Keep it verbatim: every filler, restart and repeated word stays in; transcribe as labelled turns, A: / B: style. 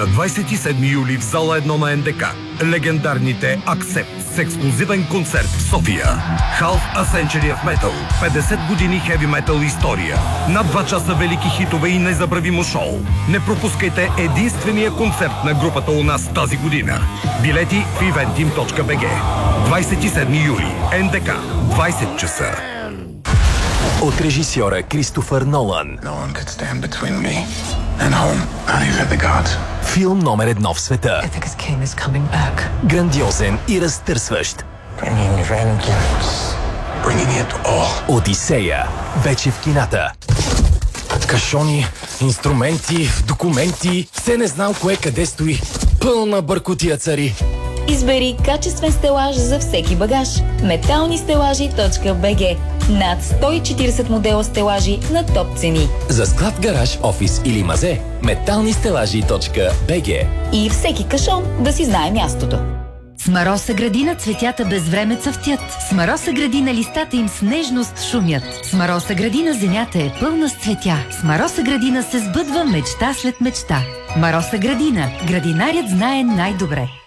A: На двадесет и седми юли в зала едно на ен де ка легендарните Accept с ексклузивен концерт в София. Half a Century of Metal. петдесет години хеви метал история. Над два часа велики хитове и незабравимо шоу. Не пропускайте единствения концерт на групата у нас тази година. Билети в ивентим точка би джи. двадесет и седми юли. ен де ка. двадесет часа.
B: От режисьора Кристофър Нолан. Филм номер едно в света. Грандиозен и разтърсващ. Одисея. Вече в кината.
C: Кашони, инструменти, документи. Все не знам кое къде стои. Пълна бъркотия цари.
D: Избери качествен стелаж за всеки багаж. метални стелажи точка би джи. Над сто и четиридесет модела стелажи на топ цени.
C: За склад, гараж, офис или мазе. метални стелажи точка би джи.
D: И всеки кашон да си знае мястото.
E: С Мароса градина цветята безвреме цъфтят. С Мароса градина листата им с нежност шумят. С Мароса градина земята е пълна с цветя. С Мароса градина се сбъдва мечта след мечта. Мароса градина. Градинарят знае най-добре.